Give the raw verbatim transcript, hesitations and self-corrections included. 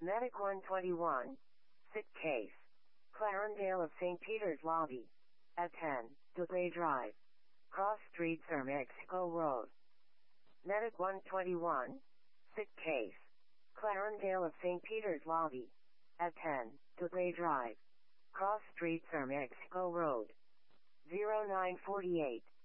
Medic one twenty-one. Sick case. Clarendale of Saint Peter's Lobby. At ten, Dudley Drive. Cross Street, Sir Mexico Road. Medic one twenty-one. Sick case. Clarendale of Saint Peter's Lobby. At ten, Dudley Drive. Cross Street, Sir Mexico Road. zero nine four eight.